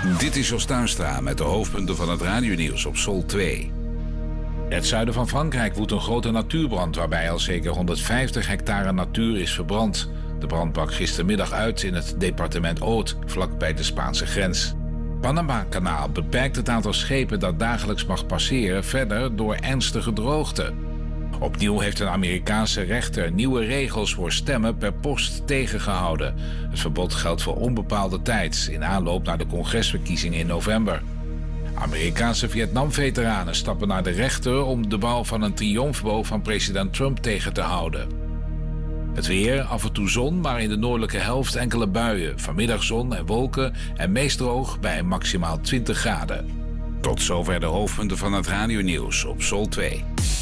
Dit is Jos Tuinstra met de hoofdpunten van het radionieuws op Sol 2. In het zuiden van Frankrijk woedt een grote natuurbrand waarbij al zeker 150 hectare natuur is verbrand. De brand brak gistermiddag uit in het departement Aude, vlakbij de Spaanse grens. Panama-kanaal beperkt het aantal schepen dat dagelijks mag passeren verder door ernstige droogte. Opnieuw heeft een Amerikaanse rechter nieuwe regels voor stemmen per post tegengehouden. Het verbod geldt voor onbepaalde tijd in aanloop naar de congresverkiezingen in november. Amerikaanse Vietnam-veteranen stappen naar de rechter om de bouw van een triomfboog van president Trump tegen te houden. Het weer, af en toe zon, maar in de noordelijke helft enkele buien. Vanmiddag zon en wolken en meest droog bij maximaal 20 graden. Tot zover de hoofdpunten van het radionieuws op Sol 2.